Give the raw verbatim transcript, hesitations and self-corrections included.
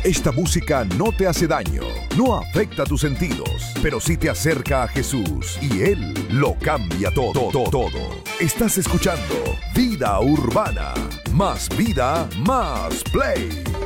Esta música no te hace daño, no afecta tus sentidos, pero sí te acerca a Jesús y Él lo cambia todo, todo, todo. Estás escuchando Vida Urbana, más vida, más play.